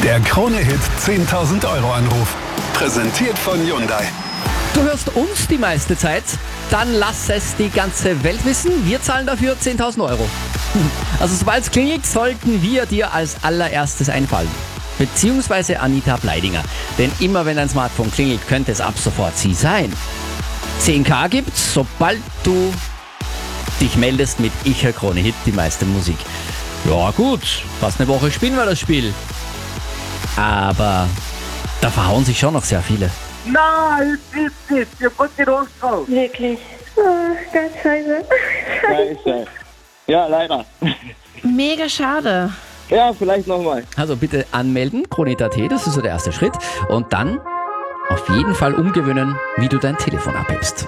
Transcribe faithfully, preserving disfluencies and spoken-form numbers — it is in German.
Der Krone-Hit zehntausend Euro Anruf. Präsentiert von Hyundai. Du hörst uns die meiste Zeit, dann lass es die ganze Welt wissen. Wir zahlen dafür zehntausend Euro. Also sobald es klingelt, sollten wir dir als allererstes einfallen. Beziehungsweise Anita Bleidinger. Denn immer wenn dein Smartphone klingelt, könnte es ab sofort sie sein. zehn K gibt's, sobald du dich meldest mit Ich höre Krone-Hit, die meiste Musik. Ja gut, fast eine Woche spielen wir das Spiel. Aber da verhauen sich schon noch sehr viele. Nein, it's it. Ihr put it on drauf. Wirklich. Oh, ganz scheiße. Scheiße. Ja, leider. Mega schade. Ja, vielleicht nochmal. Also bitte anmelden, Krone.at, das ist so der erste Schritt. Und dann auf jeden Fall umgewöhnen, wie du dein Telefon abhebst.